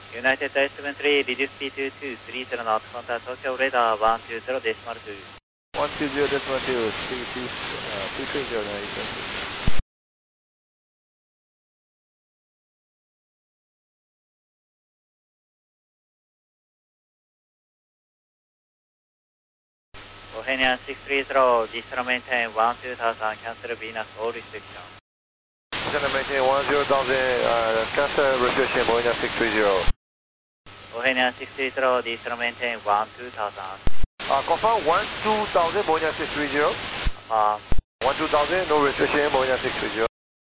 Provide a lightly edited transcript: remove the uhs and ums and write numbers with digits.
United Air 73, reduce speed to 230 knots, contact Tokyo radar 120 decimal 2. 120 decimal 2, 230 now, Bohemian 630, descend maintain 12000, cancel Venus, all restriction. Descend maintain 10,000, cancel restriction, Bohemian 630. Bohemian 630, descend maintain 12000. Confirm 12,000, Bohemian 630. 12,000, no restriction, Bohemian 630.